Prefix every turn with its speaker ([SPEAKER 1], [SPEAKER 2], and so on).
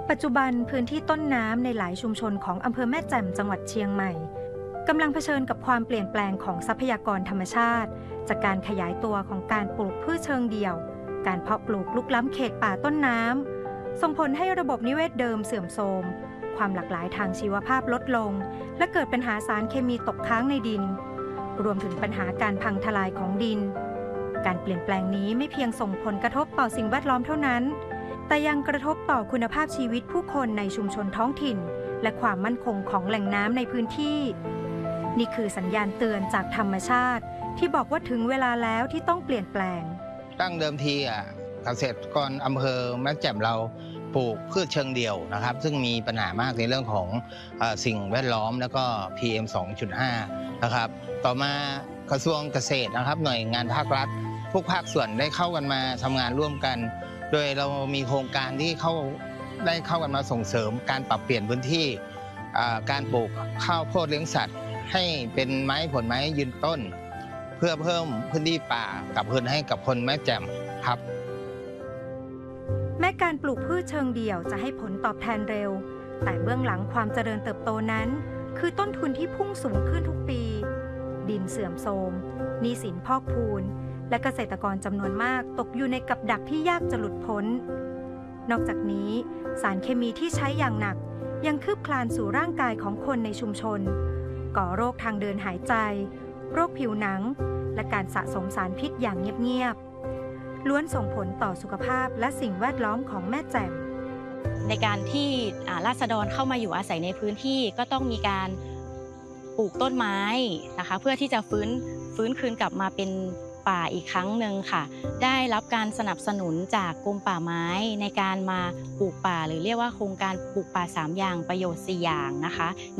[SPEAKER 1] ปัจจุบันพื้นที่ต้นน้ำในหลายชุมชนของอำเภอแม่แจ่มจังหวัดเชียงใหม่กำลังเผชิญกับความเปลี่ยนแปลงของทรัพยากรธรรมชาติจากการขยายตัวของการปลูกพืชเชิงเดี่ยวการเพาะปลูกลุกล้ำเขตป่าต้นน้ำส่งผลให้ระบบนิเวศเดิมเสื่อมโทรมความหลากหลายทางชีวภาพลดลงและเกิดปัญหาสารเคมีตกค้างในดินรวมถึงปัญหาการพังทลายของดินการเปลี่ยนแปลงนี้ไม่เพียงส่งผลกระทบต่อสิ่งแวดล้อมเท่านั้นแต่ยังกระทบต่อคุณภาพชีวิตผู้คนในชุมชนท้องถิ่นและความมั่นคงของแหล่งน้ำในพื้นที่นี่คือสัญญาณเตือนจากธรรมชาติที่บอกว่าถึงเวลาแล้วที่ต้องเปลี่ยนแปลง
[SPEAKER 2] ตั้งเดิมทีเกษตรกรอำเภอแม่แจ่มเราปลูกพืชเชิงเดี่ยวนะครับซึ่งมีปัญหามากในเรื่องของสิ่งแวดล้อมแล้วก็ PM 2.5 นะครับต่อมากระทรวงเกษตรนะครับหน่วยงานภาครัฐทุกภาคส่วนได้เข้ากันมาทำงานร่วมกันโดยเรามีโครงการที่ได้เข้ากันมาส่งเสริมการปรับเปลี่ยนพื้นที่การปลูกข้าวโพดเลี้ยงสัตว์ให้เป็นไม้ผลไม้ยืนต้นเพื่อเพิ่มพื้นที่ป่ากับพื้นให้กับคนแม่แจ่มครับ
[SPEAKER 1] แม้การปลูกพืชเชิงเดี่ยวจะให้ผลตอบแทนเร็วแต่เบื้องหลังความเจริญเติบโตนั้นคือต้นทุนที่พุ่งสูงขึ้นทุกปีดินเสื่อมโทรมหนี้สินพอกพูนและเกษตรกรจำนวนมากตกอยู่ในกับดักที่ยากจะหลุดพ้นนอกจากนี้สารเคมีที่ใช้อย่างหนักยังคืบคลานสู่ร่างกายของคนในชุมชนก่อโรคทางเดินหายใจโรคผิวหนังและการสะสมสารพิษอย่างเงียบๆล้วนส่งผลต่อสุขภาพและสิ่งแวดล้อมของแม่แจ่ม
[SPEAKER 3] ในการที่ราษฎรเข้ามาอยู่อาศัยในพื้นที่ก็ต้องมีการปลูกต้นไม้นะคะเพื่อที่จะฟื้นคืนกลับมาเป็นป่าอีกครั้งหนึ่งค่ะได้รับการสนับสนุนจากกรมป่าไม้ในการมาปลูกป่าหรือเรียกว่าโครงการปลูกป่า3อย่างประโยชน์4อย่างนะคะ